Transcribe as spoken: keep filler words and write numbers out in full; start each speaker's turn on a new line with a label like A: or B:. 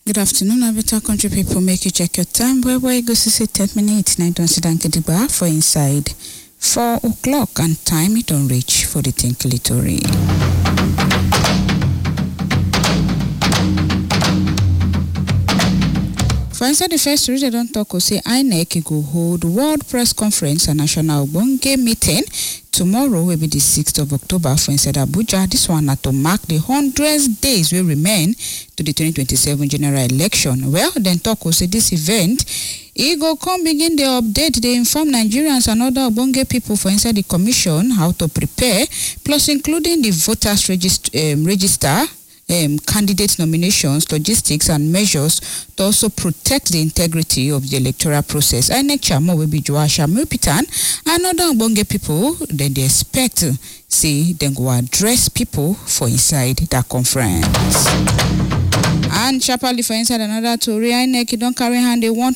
A: Good afternoon, Abita country people. Make you check your time. Where we go to say ten minutes. Nine don't sit down Kediba for inside four o'clock and time it don't reach for the Tinklitory. For inside the first story, they don't talk or say I N E C go hold World Press Conference and National Bonge meeting. Tomorrow will be the sixth of October for inside Abuja. This one to mark the hundred days will remain to the twenty twenty-seven general election. Well, then talk will say this event, it go come begin the update, they inform Nigerians and other Bonge people for inside the commission how to prepare, plus including the voters regist- um, register, Um, candidate nominations, logistics, and measures to also protect the integrity of the electoral process. I N E C Chamo will be Joasha Mupitan and other Bonge people. Then they expect to see them go address people for inside that conference. And sharply for inside another story, I N E C don't carry hand. They want